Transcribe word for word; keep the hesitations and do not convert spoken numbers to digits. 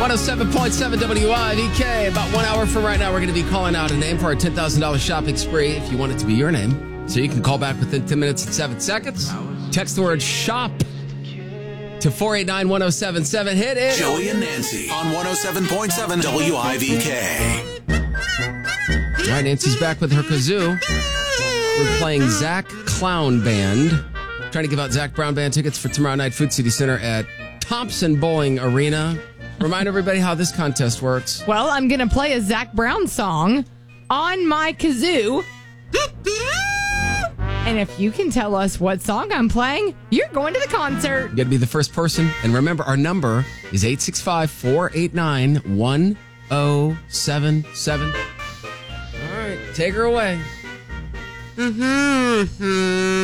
one oh seven point seven W I V K. About one hour from right now, we're going to be calling out a name for our ten thousand dollars shopping spree if you want it to be your name. So you can call back within ten minutes and seven seconds. Text the word shop to four eight nine, one oh seven seven. Hit it. Joey and Nancy on one oh seven point seven W I V K. All right, Nancy's back with her kazoo. We're playing Zach Clown Band. Trying to give out Zach Brown Band tickets for tomorrow night, Food City Center at Thompson Bowling Arena. Remind everybody how this contest works. Well, I'm going to play a Zach Brown song on my kazoo. And if you can tell us what song I'm playing, you're going to the concert. You got to be the first person. And remember, our number is eight six five, four eight nine, one oh seven seven. All right, take her away. Mm-hmm.